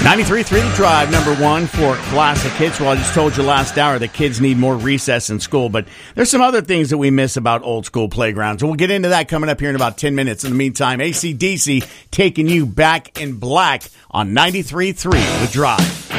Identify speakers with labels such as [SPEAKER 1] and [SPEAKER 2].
[SPEAKER 1] 93.3 The Drive, number one for classic hits. Well, I just told you last hour that kids need more recess in school, but there's some other things that we miss about old school playgrounds, and we'll get into that coming up here in about 10 minutes. In the meantime, AC/DC taking you back in black on 93.3 The Drive.